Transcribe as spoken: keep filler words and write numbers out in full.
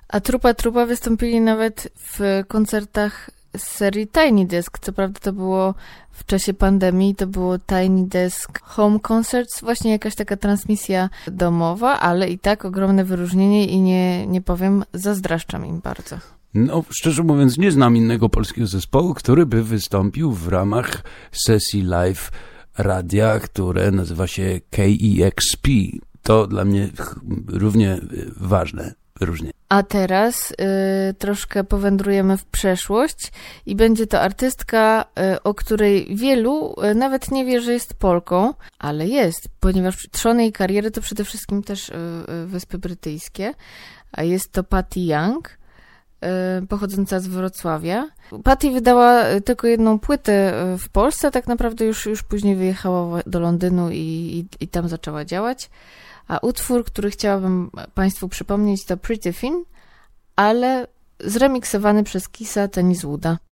A Trupa Trupa wystąpili nawet w koncertach z serii Tiny Desk. Co prawda to było w czasie pandemii, to było Tiny Desk Home Concerts, właśnie jakaś taka transmisja domowa, ale i tak ogromne wyróżnienie i nie, nie powiem, zazdraszczam im bardzo. No, szczerze mówiąc, nie znam innego polskiego zespołu, który by wystąpił w ramach sesji live radia, które nazywa się K E X P. To dla mnie równie ważne wyróżnienie. A teraz y, troszkę powędrujemy w przeszłość i będzie to artystka, y, o której wielu y, nawet nie wie, że jest Polką, ale jest, ponieważ trzon jej kariery to przede wszystkim też y, y, Wyspy Brytyjskie, a jest to Patty Young, y, pochodząca z Wrocławia. Patty wydała tylko jedną płytę w Polsce, a tak naprawdę już, już później wyjechała do Londynu i, i, i tam zaczęła działać. A utwór, który chciałabym Państwu przypomnieć, to Pretty Thin, ale zremiksowany przez Kissa Tenniswooda.